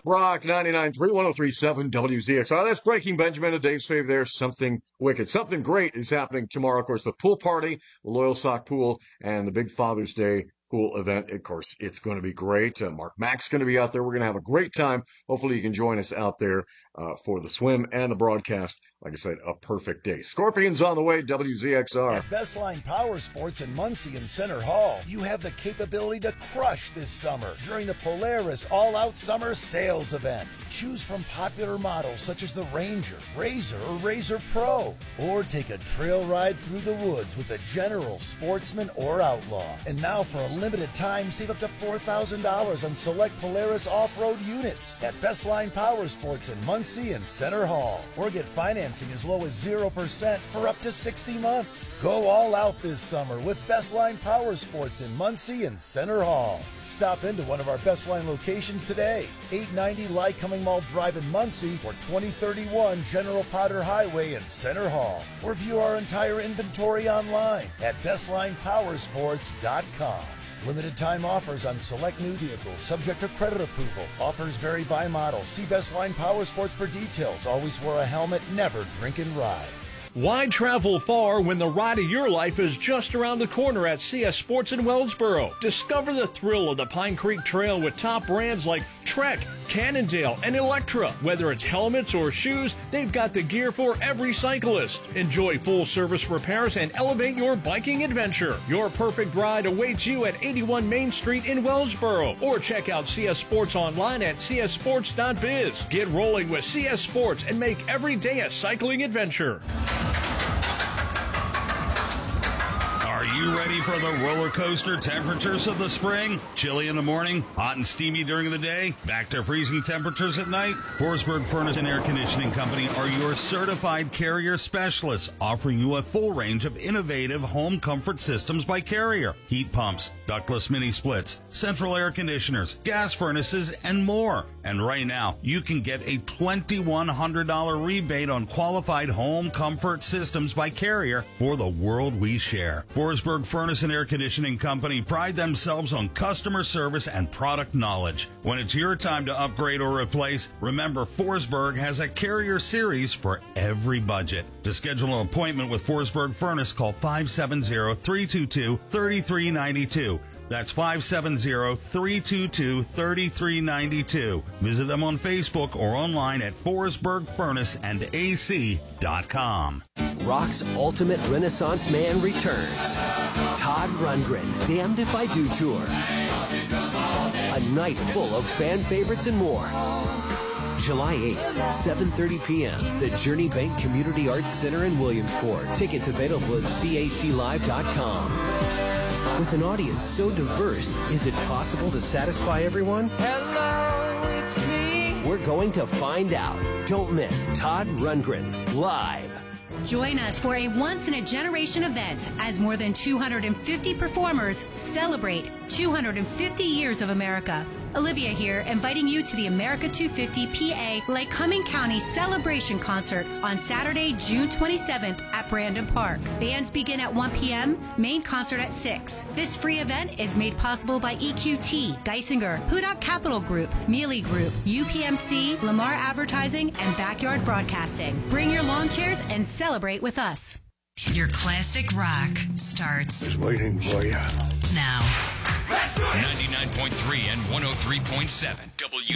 Rock 99.3, 103.7 WZXR. That's Breaking Benjamin, a Dave's fave there. Something wicked. Something great is happening tomorrow. Of course, the pool party, the Loyal Sock Pool, and the big Father's Day pool event. Of course, it's going to be great. Mark Mack's going to be out there. We're going to have a great time. Hopefully you can join us out there for the swim and the broadcast. Like I said, a perfect day. Scorpions on the way, WZXR. At Bestline Power Sports in Muncie and Center Hall, you have the capability to crush this summer during the Polaris All-Out Summer Sales Event. Choose from popular models such as the Ranger, Razor, or Razor Pro. Or take a trail ride through the woods with a General, Sportsman, or Outlaw. And now for a limited time, save up to $4,000 on select Polaris off-road units at Bestline Power Sports in Muncie and Center Hall. Or get financing as low as 0% for up to 60 months. Go all out this summer with Bestline Power Sports in Muncie and Center Hall. Stop into one of our Bestline locations today, 890 Lycoming Mall Drive in Muncie or 2031 General Potter Highway in Center Hall. Or view our entire inventory online at bestlinepowersports.com. Limited time offers on select new vehicles, subject to credit approval. Offers vary by model. See Bestline Power Sports for details. Always wear a helmet, never drink and ride. Why travel far when the ride of your life is just around the corner at CS Sports in Wellsboro? Discover the thrill of the Pine Creek Trail with top brands like Trek, Cannondale, and Electra. Whether it's helmets or shoes, they've got the gear for every cyclist. Enjoy full-service repairs and elevate your biking adventure. Your perfect ride awaits you at 81 Main Street in Wellsboro. Or check out CS Sports online at cssports.biz. Get rolling with CS Sports and make every day a cycling adventure. Are you ready for the roller coaster temperatures of the spring? Chilly in the morning, hot and steamy during the day, back to freezing temperatures at night? Forsberg Furnace and Air Conditioning Company are your certified Carrier specialists, offering you a full range of innovative home comfort systems by Carrier. Heat pumps, ductless mini splits, central air conditioners, gas furnaces, and more. And right now, you can get a $2,100 rebate on qualified home comfort systems by Carrier for the world we share. Forsberg Furnace and Air Conditioning Company pride themselves on customer service and product knowledge. When it's your time to upgrade or replace, remember Forsberg has a Carrier series for every budget. To schedule an appointment with Forsberg Furnace, call 570-322-3392. That's 570-322-3392. Visit them on Facebook or online at forsbergfurnaceandac.com. Rock's Ultimate Renaissance Man returns. Todd Rundgren, Damned If I Do Tour. A night full of fan favorites and more. July 8th, 7:30 p.m., the Journey Bank Community Arts Center in Williamsport. Tickets available at caclive.com. With an audience so diverse, is it possible to satisfy everyone? Hello, it's me. We're going to find out. Don't miss Todd Rundgren live. Join us for a once-in-a-generation event as more than 250 performers celebrate 250 years of America. Olivia here, inviting you to the America 250 PA Lycoming County Celebration Concert on Saturday, June 27th at Brandon Park. Bands begin at 1 p.m., main concert at 6. This free event is made possible by EQT, Geisinger, Hudak Capital Group, Mealy Group, UPMC, Lamar Advertising, and Backyard Broadcasting. Bring your lawn chairs and celebrate with us. Your classic rock starts. Just waiting for you. Now. 99.3 and 103.7 W.